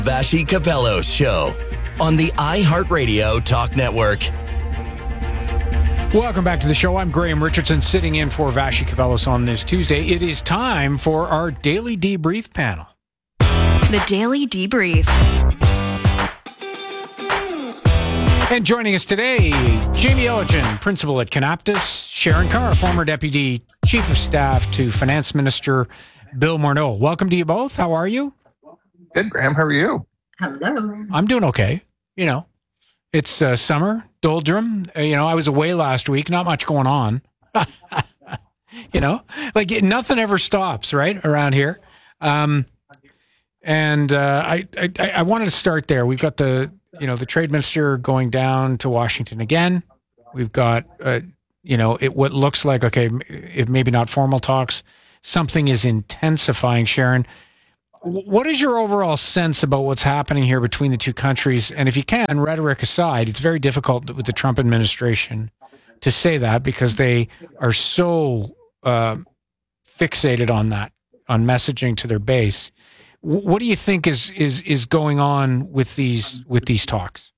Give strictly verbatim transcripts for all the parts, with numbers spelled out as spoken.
Vassy Capello's Show on the iHeartRadio Talk Network. Welcome back to the show. I'm Graham Richardson, sitting in for Vassy Capellos on this Tuesday. It is time for our Daily Debrief panel. The Daily Debrief. And joining us today, Jamie Ellerton, principal at Kanaptis, Sharon Carr, former Deputy Chief of Staff to Finance Minister Bill Morneau. Welcome to you both. How are you? Good, Graham. How are you? Hello. I'm doing okay. You know, it's uh, summer, doldrum. Uh, you know, I was away last week. Not much going on. You know, like it, nothing ever stops, right, around here. Um, and uh, I, I, I wanted to start there. We've got the, you know, the trade minister going down to Washington again. We've got, uh, you know, it what looks like, okay, it maybe not formal talks. Something is intensifying, Sharon. What is your overall sense about what's happening here between the two countries? And if you can, rhetoric aside, it's very difficult with the Trump administration to say that because they are so uh, fixated on that, on messaging to their base. What do you think is is is going on with these with these talks?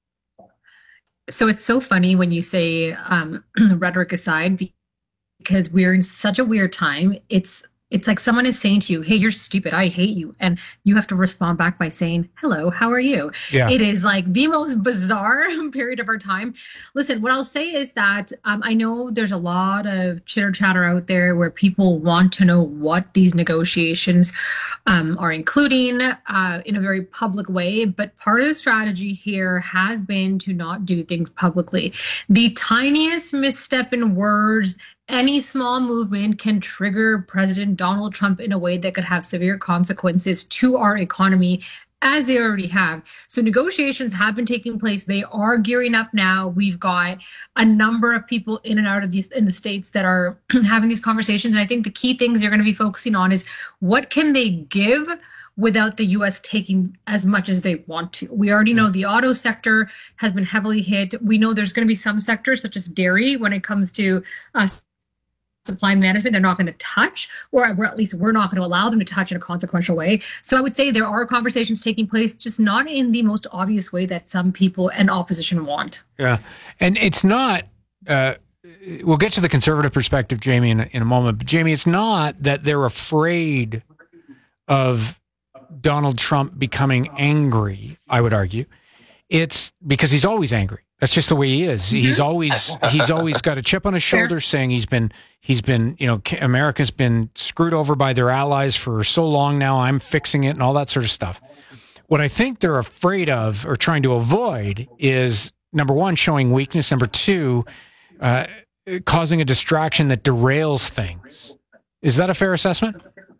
So it's so funny when you say um, rhetoric aside, because we're in such a weird time. It's It's like someone is saying to you, hey, you're stupid, I hate you. And you have to respond back by saying, hello, how are you? Yeah. It is like the most bizarre period of our time. Listen, what I'll say is that um, I know there's a lot of chitter chatter out there where people want to know what these negotiations um, are including uh, in a very public way. But part of the strategy here has been to not do things publicly. The tiniest misstep in words, any small movement can trigger President Donald Trump in a way that could have severe consequences to our economy, as they already have. So negotiations have been taking place. They are gearing up now. We've got a number of people in and out of these in the states that are having these conversations. And I think the key things they're going to be focusing on is what can they give without the U S taking as much as they want to. We already know the auto sector has been heavily hit. We know there's going to be some sectors, such as dairy, when it comes to uh, supply management, they're not going to touch, or at least we're not going to allow them to touch in a consequential way. So I would say there are conversations taking place, just not in the most obvious way that some people and opposition want. Yeah. And it's not, uh, we'll get to the conservative perspective, Jamie, in a, in a moment. But Jamie, it's not that they're afraid of Donald Trump becoming angry, I would argue. It's because he's always angry. That's just the way he is. He's always he's always got a chip on his shoulder, saying he's been he's been you know America's been screwed over by their allies for so long now. I'm fixing it and all that sort of stuff. What I think they're afraid of or trying to avoid is, number one, showing weakness. Number two, uh, causing a distraction that derails things. Is that a fair assessment?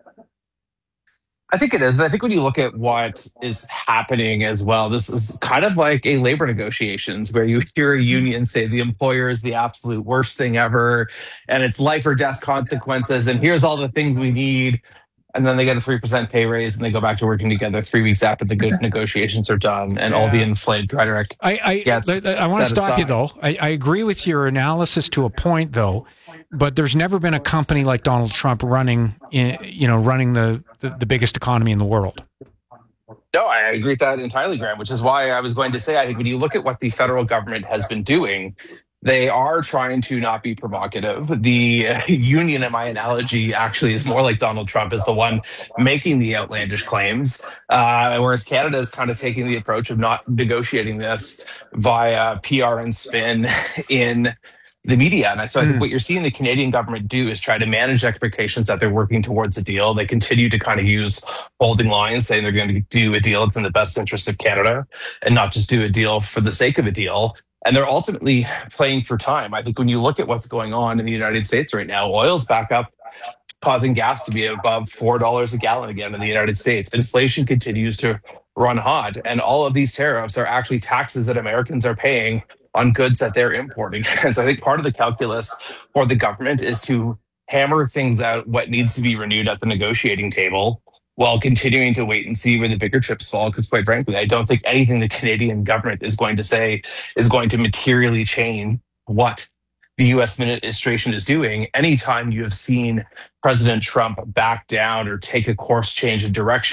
I think it is. I think when you look at what is happening as well, this is kind of like a labor negotiations where you hear a union say the employer is the absolute worst thing ever and it's life or death consequences and here's all the things we need. And then they get a three percent pay raise and they go back to working together three weeks after the good negotiations are done and yeah. all the inflated rhetoric I, I, gets I, I want to stop aside. you, though. I, I agree with your analysis to a point, though. But there's never been a company like Donald Trump running, in, you know, running the, the, the biggest economy in the world. No, I agree with that entirely, Graham, which is why I was going to say, I think when you look at what the federal government has been doing, they are trying to not be provocative. The uh, union, in my analogy, actually is more like Donald Trump is the one making the outlandish claims, uh, whereas Canada is kind of taking the approach of not negotiating this via P R and spin in the media. And so I think what you're seeing the Canadian government do is try to manage expectations that they're working towards a deal. They continue to kind of use holding lines, saying they're going to do a deal that's in the best interest of Canada and not just do a deal for the sake of a deal. And they're ultimately playing for time. I think when you look at what's going on in the United States right now, oil's back up, causing gas to be above four dollars a gallon again in the United States. Inflation continues to run hot. And all of these tariffs are actually taxes that Americans are paying on goods that they're importing. And so I think part of the calculus for the government is to hammer things out, what needs to be renewed at the negotiating table, while continuing to wait and see where the bigger chips fall. Because quite frankly, I don't think anything the Canadian government is going to say is going to materially change what the U S administration is doing. Anytime you have seen President Trump back down or take a course change of direction,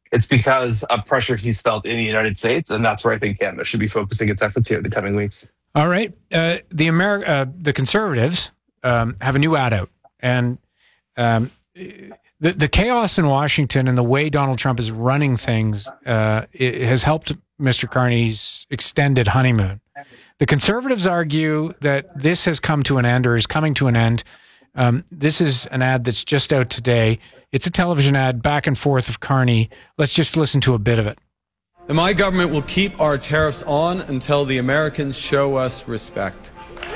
It's because of pressure he's felt in the United States, and that's where I think Canada should be focusing its efforts here in the coming weeks. All right. Uh, the Ameri- uh, the Conservatives um, have a new ad out, and um, the the chaos in Washington and the way Donald Trump is running things uh, it has helped Mister Carney's extended honeymoon. The Conservatives argue that this has come to an end or is coming to an end. Um, this is an ad that's just out today. It's a television ad back and forth of Carney. Let's just listen to a bit of it. My government will keep our tariffs on until the Americans show us respect.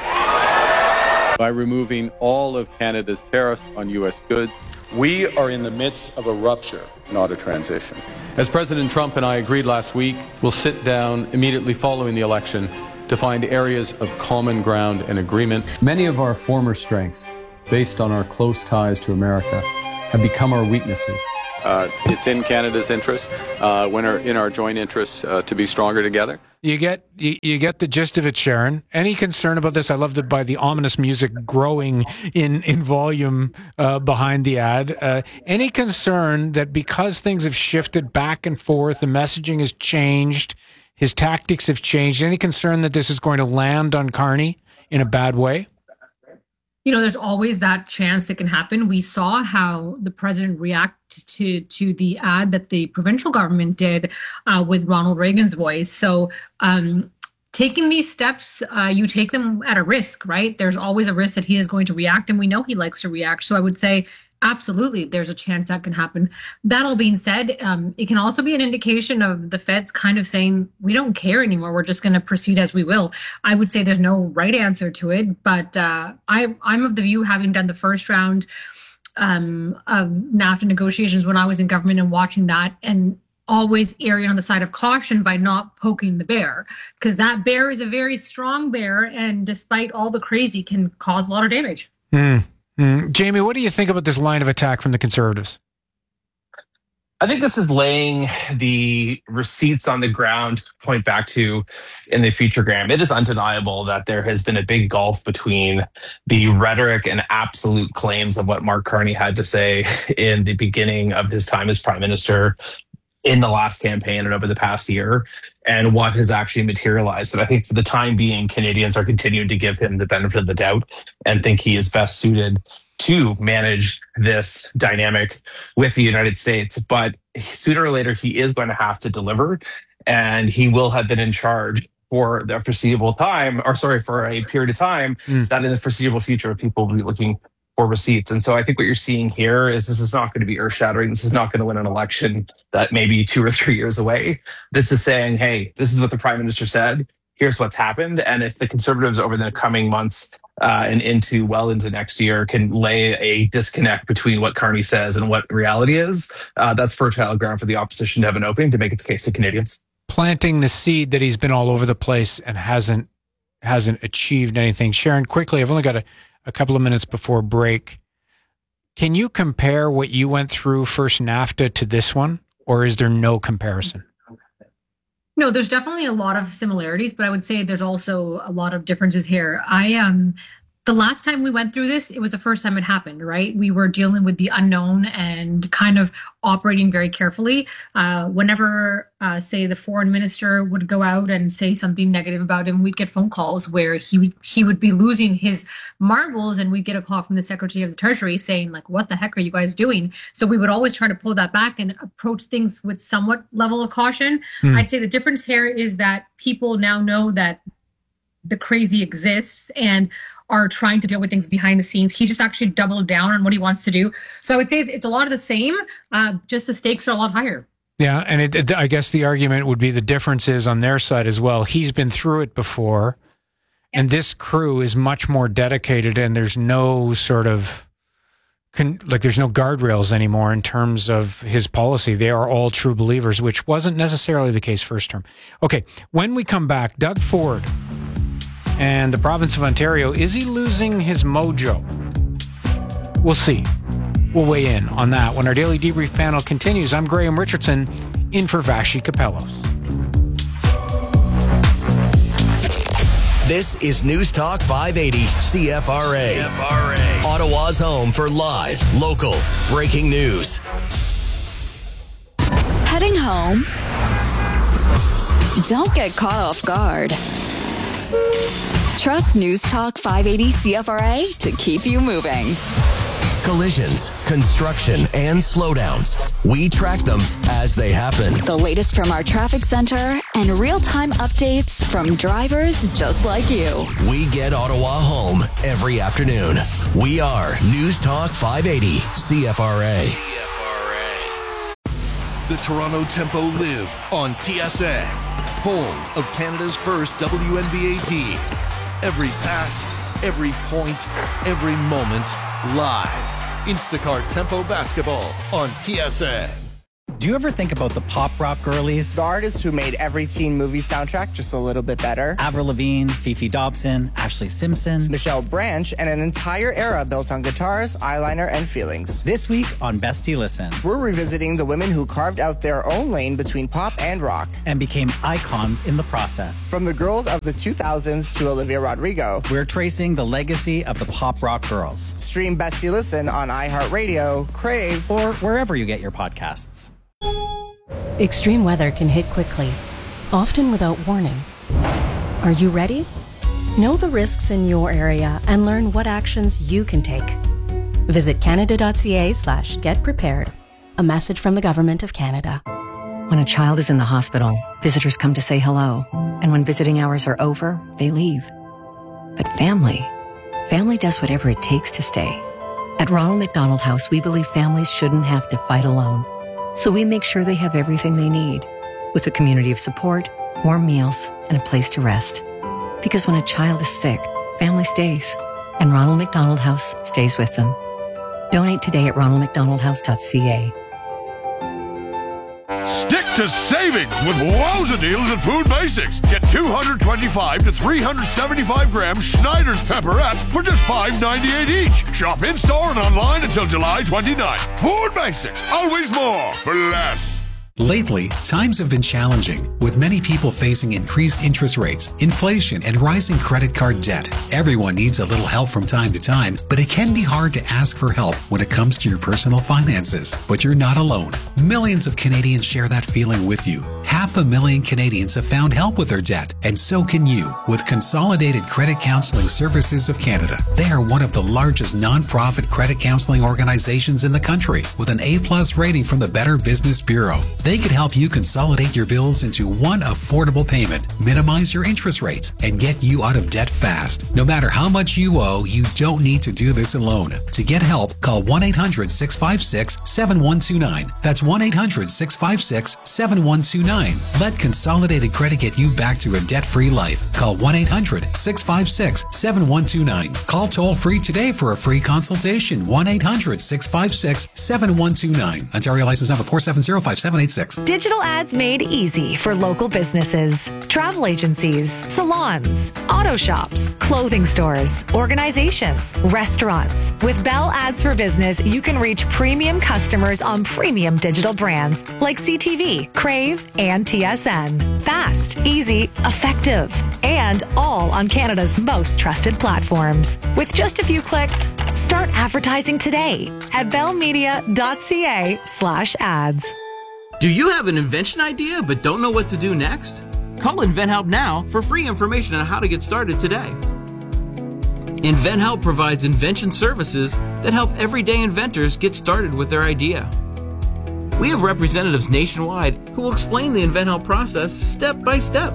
By removing all of Canada's tariffs on U S goods, we are in the midst of a rupture, not a transition. As President Trump and I agreed last week, we'll sit down immediately following the election to find areas of common ground and agreement. Many of our former strengths, based on our close ties to America, have become our weaknesses. Uh, it's in Canada's interest, uh, when our, in our joint interests, uh, to be stronger together. You get you, you get the gist of it, Sharon. Any concern about this? I loved it by the ominous music growing in in volume uh, behind the ad. Uh, any concern that because things have shifted back and forth, the messaging has changed, his tactics have changed. Any concern that this is going to land on Carney in a bad way? You know, there's always that chance it can happen. We saw how the president reacted to to the ad that the provincial government did uh, with Ronald Reagan's voice. So um, taking these steps, uh, you take them at a risk, right? There's always a risk that he is going to react, and we know he likes to react. So I would say, absolutely, there's a chance that can happen. That all being said, um, it can also be an indication of the feds kind of saying, we don't care anymore. We're just going to proceed as we will. I would say there's no right answer to it, but uh, I, I'm of the view, having done the first round um, of NAFTA negotiations when I was in government and watching that, and always erring on the side of caution by not poking the bear, because that bear is a very strong bear, and despite all the crazy, can cause a lot of damage. Mm. Mm. Jamie, what do you think about this line of attack from the Conservatives? I think this is laying the receipts on the ground to point back to in the Futuregram. It is undeniable that there has been a big gulf between the rhetoric and absolute claims of what Mark Carney had to say in the beginning of his time as Prime Minister, in the last campaign and over the past year, and what has actually materialized. And I think for the time being, Canadians are continuing to give him the benefit of the doubt and think he is best suited to manage this dynamic with the United States. But sooner or later, he is going to have to deliver, and he will have been in charge for the foreseeable time, or sorry, for a period of time, mm. that in the foreseeable future, people will be looking for receipts. And so I think what you're seeing here is this is not going to be earth-shattering. This is not going to win an election that may be two or three years away. This is saying, hey, this is what the Prime Minister said. Here's what's happened. And if the Conservatives over the coming months uh, and into well into next year can lay a disconnect between what Carney says and what reality is, uh, that's fertile ground for the opposition to have an opening to make its case to Canadians. Planting the seed that he's been all over the place and hasn't hasn't achieved anything. Sharon, quickly, I've only got a a couple of minutes before break. Can you compare what you went through first NAFTA to this one, or is there no comparison? No, there's definitely a lot of similarities, but I would say there's also a lot of differences here. I um the last time we went through this, it was the first time it happened, right? We were dealing with the unknown and kind of operating very carefully. Uh, whenever, uh, say, the foreign minister would go out and say something negative about him, we'd get phone calls where he would, he would be losing his marbles, and we'd get a call from the Secretary of the Treasury saying, like, what the heck are you guys doing? So we would always try to pull that back and approach things with somewhat level of caution. Mm. I'd say the difference here is that people now know that the crazy exists and are trying to deal with things behind the scenes. He's just actually doubled down on what he wants to do. So I would say it's a lot of the same, uh, just the stakes are a lot higher. Yeah, and it, it, I guess the argument would be the difference is on their side as well. He's been through it before, yeah. And this crew is much more dedicated, and there's no sort of, con, like there's no guardrails anymore in terms of his policy. They are all true believers, which wasn't necessarily the case first term. Okay, when we come back, Doug Ford and the province of Ontario, is he losing his mojo? We'll see. We'll weigh in on that when our Daily Debrief panel continues. I'm Graham Richardson, in for Vashi Kapelos. This is News Talk five eighty C F R A. C F R A. Ottawa's home for live, local, breaking news. Heading home? Don't get caught off guard. Trust News Talk five eighty C F R A to keep you moving. Collisions, construction, and slowdowns. We track them as they happen. The latest from our traffic center and real-time updates from drivers just like you. We get Ottawa home every afternoon. We are News Talk five eighty C F R A. The Toronto Tempo live on T S N, home of Canada's first W N B A team. Every pass, every point, every moment, live. Instacart Tempo Basketball on T S N. Do you ever think about the pop rock girlies? The artists who made every teen movie soundtrack just a little bit better. Avril Lavigne, Fifi Dobson, Ashley Simpson, Michelle Branch, and an entire era built on guitars, eyeliner, and feelings. This week on Bestie Listen, we're revisiting the women who carved out their own lane between pop and rock. And became icons in the process. From the girls of the two thousands to Olivia Rodrigo, we're tracing the legacy of the pop rock girls. Stream Bestie Listen on iHeartRadio, Crave, or wherever you get your podcasts. Extreme weather can hit quickly, often without warning. Are you ready? Know the risks in your area and learn what actions you can take. Visit canada.ca slash get prepared. A message from the Government of Canada. When a child is in the hospital, visitors come to say hello. And when visiting hours are over, they leave. But family, family does whatever it takes to stay. At Ronald McDonald House, we believe families shouldn't have to fight alone. So we make sure they have everything they need, with a community of support, warm meals, and a place to rest. Because when a child is sick, family stays, and Ronald McDonald House stays with them. Donate today at ronald mcdonald house dot c a. Stick to savings with wowza deals at Food Basics. Get two hundred twenty-five to three hundred seventy-five gram Schneider's pepperettes for just five ninety-eight each. Shop in-store and online until July twenty-ninth. Food Basics, always more for less. Lately, times have been challenging, with many people facing increased interest rates, inflation, and rising credit card debt. Everyone needs a little help from time to time, but it can be hard to ask for help when it comes to your personal finances. But you're not alone. Millions of Canadians share that feeling with you. Half a million Canadians have found help with their debt, and so can you with Consolidated Credit Counseling Services of Canada. They are one of the largest non-profit credit counseling organizations in the country, with an A plus rating from the Better Business Bureau. They could help you consolidate your bills into one affordable payment, minimize your interest rates, and get you out of debt fast. No matter how much you owe, you don't need to do this alone. To get help, call one eight hundred six five six seven one two nine. That's one eight hundred six five six seven one two nine. Let Consolidated Credit get you back to a debt-free life. Call one eight hundred six five six seven one two nine. Call toll-free today for a free consultation. one eight hundred six five six seven one two nine. Ontario license number four seven zero five seven eight six. Digital ads made easy for local businesses, travel agencies, salons, auto shops, clothing stores, organizations, restaurants. With Bell Ads for Business, you can reach premium customers on premium digital brands like C T V, Crave, and T S N. Fast, easy, effective, and all on Canada's most trusted platforms. With just a few clicks, start advertising today at bellmedia.ca slash ads. Do you have an invention idea but don't know what to do next? Call InventHelp now for free information on how to get started today. InventHelp provides invention services that help everyday inventors get started with their idea. We have representatives nationwide who will explain the InventHelp process step by step.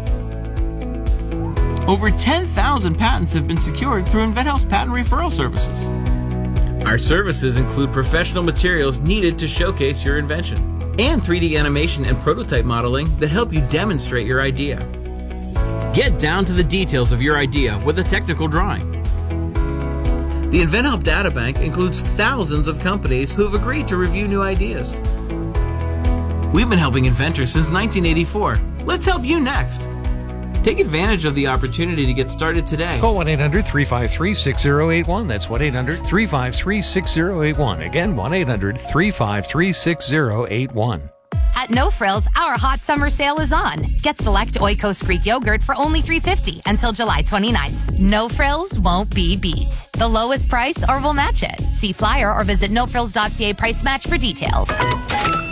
Over ten thousand patents have been secured through InventHelp's patent referral services. Our services include professional materials needed to showcase your invention, and three D animation and prototype modeling that help you demonstrate your idea. Get down to the details of your idea with a technical drawing. The InventHelp Databank includes thousands of companies who have agreed to review new ideas. We've been helping inventors since nineteen eighty-four. Let's help you next. Take advantage of the opportunity to get started today. Call one eight hundred three five three six zero eight one. That's one eight hundred three five three six zero eight one. Again, one eight hundred three five three six zero eight one. At No Frills, our hot summer sale is on. Get select Oikos Greek yogurt for only three dollars and fifty cents until July twenty-ninth. No Frills won't be beat. The lowest price or we'll match it. See flyer or visit no frills dot c a price match for details.